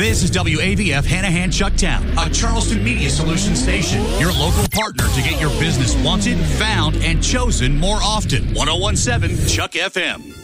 This is WAVF Hanahan Chucktown, a Charleston Media Solutions station. Your local partner to get your business wanted, found, and chosen more often. 1017 Chuck FM.